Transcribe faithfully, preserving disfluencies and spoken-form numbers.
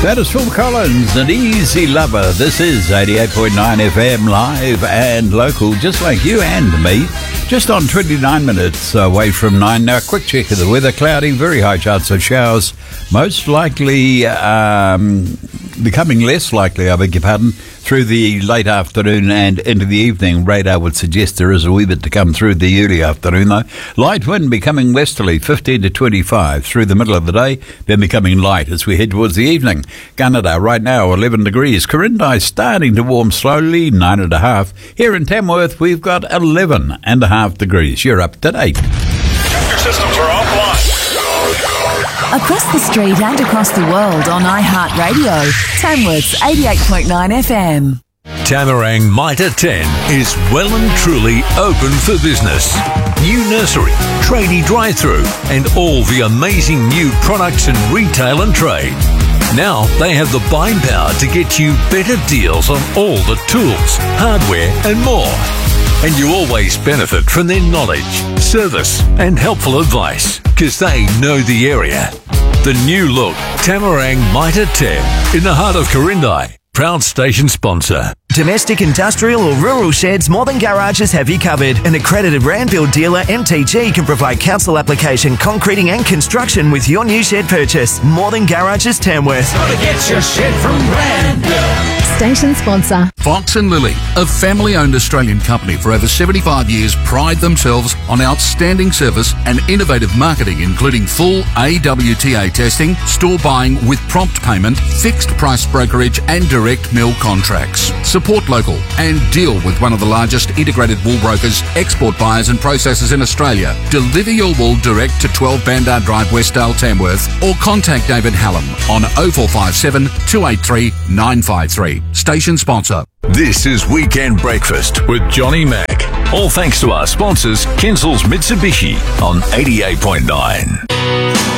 That is Phil Collins, an easy lover. This is eighty-eight point nine F M, live and local, just like you and me. Just on twenty-nine minutes away from nine. Now, quick check of the weather. Cloudy, very high chance of showers. Most likely, um, becoming less likely, I beg your pardon, through the late afternoon and into the evening. Radar would suggest there is a wee bit to come through the early afternoon, though. Light wind becoming westerly, fifteen to twenty-five through the middle of the day, then becoming light as we head towards the evening. Gunnedah right now, eleven degrees. Corindai starting to warm slowly, nine and a half. Here in Tamworth, we've got eleven and a half degrees. You're up to date. Your systems are offline. Across the street and across the world on iHeartRadio, Tamworth's eighty-eight point nine F M. Tamarang Mitre ten is well and truly open for business. New nursery, tradie drive-through, and all the amazing new products in retail and trade. Now they have the buying power to get you better deals on all the tools, hardware, and more. And you always benefit from their knowledge, service, and helpful advice, because they know the area. The new look Tamarang Mitre ten in the heart of Corindai. Proud station sponsor. Domestic, industrial or rural sheds, More Than Garages have you covered. An accredited Randfield dealer, M T G, can provide council application, concreting and construction with your new shed purchase. More Than Garages Tamworth. Gotta get your shed from Randfield. Station sponsor. Fox and Lily, a family-owned Australian company for over seventy-five years, pride themselves on outstanding service and innovative marketing, including full A W T A testing, store buying with prompt payment, fixed price brokerage and direct mill contracts. Support local and deal with one of the largest integrated wool brokers, export buyers and processors in Australia. Deliver your wool direct to twelve Bandar Drive, Westdale, Tamworth, or contact David Hallam on oh four five seven, two eight three, nine five three. Station sponsor. This is Weekend Breakfast with Johnny Mac. All thanks to our sponsors, Kinsel's Mitsubishi on eighty-eight point nine.